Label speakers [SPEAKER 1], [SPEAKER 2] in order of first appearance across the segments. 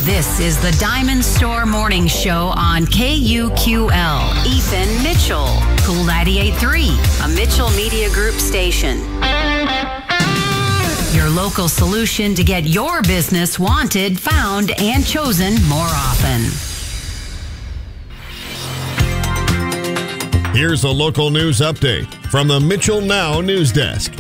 [SPEAKER 1] This is the Diamond Store Morning Show on KUQL. Ethan Mitchell, Cool 98.3, a Mitchell Media Group station. Your local solution to get your business wanted, found, and chosen more often.
[SPEAKER 2] Here's a local news update from the Mitchell Now News Desk.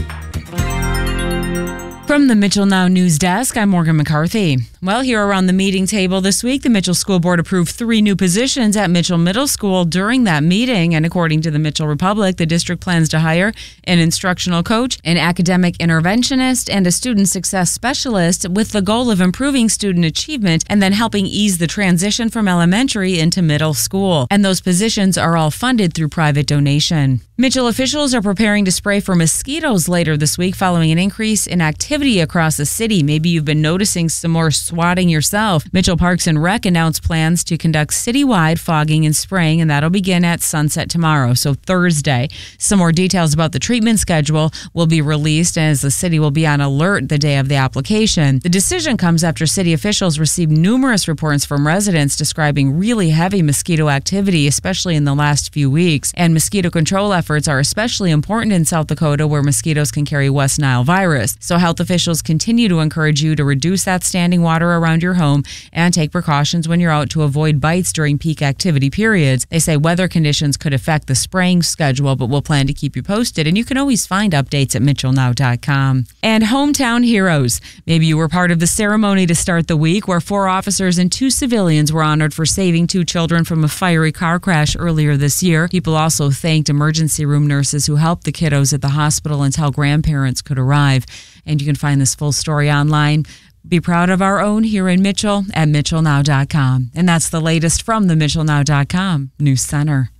[SPEAKER 3] From the Mitchell Now News Desk, I'm Morgan McCarthy. Well, here around the meeting table this week, the Mitchell School Board approved 3 new positions at Mitchell Middle School during that meeting. And according to the Mitchell Republic, the district plans to hire an instructional coach, an academic interventionist, and a student success specialist with the goal of improving student achievement and then helping ease the transition from elementary into middle school. And those positions are all funded through private donation. Mitchell officials are preparing to spray for mosquitoes later this week following an increase in activity across the city. Maybe you've been noticing some more swatting yourself. Mitchell Parks and Rec announced plans to conduct citywide fogging and spraying, and that'll begin at sunset tomorrow, so Thursday. Some more details about the treatment schedule will be released as the city will be on alert the day of the application. The decision comes after city officials received numerous reports from residents describing really heavy mosquito activity, especially in the last few weeks. And mosquito control efforts are especially important in South Dakota, where mosquitoes can carry West Nile virus. So health officials continue to encourage you to reduce that standing water around your home and take precautions when you're out to avoid bites during peak activity periods. They say weather conditions could affect the spraying schedule, but we'll plan to keep you posted, and you can always find updates at mitchellnow.com. And hometown heroes. Maybe you were part of the ceremony to start the week where 4 officers and 2 civilians were honored for saving 2 children from a fiery car crash earlier this year. People also thanked emergency room nurses who helped the kiddos at the hospital until grandparents could arrive. And you can find this full story online. Be proud of our own here in Mitchell at mitchellnow.com. And that's the latest from the mitchellnow.com News Center.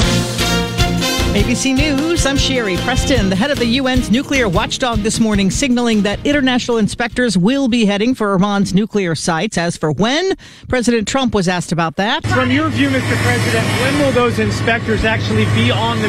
[SPEAKER 4] ABC News, I'm Sherry Preston. The head of the UN's nuclear watchdog this morning signaling that international inspectors will be heading for Iran's nuclear sites. As for when, President Trump was asked about that.
[SPEAKER 5] From your view, Mr. President, when will those inspectors actually be on the